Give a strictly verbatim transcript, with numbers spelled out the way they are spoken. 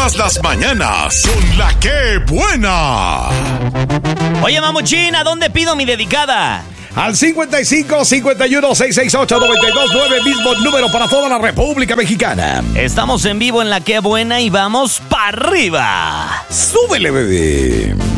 Todas las mañanas con La Que Buena. Oye, Mamuchín, ¿a dónde pido mi dedicada? Al cincuenta y cinco, cincuenta y uno, seiscientos sesenta y ocho, noventa y dos nueve, mismo número para toda la República Mexicana. Estamos en vivo en La Que Buena y vamos para arriba. ¡Súbele, bebé!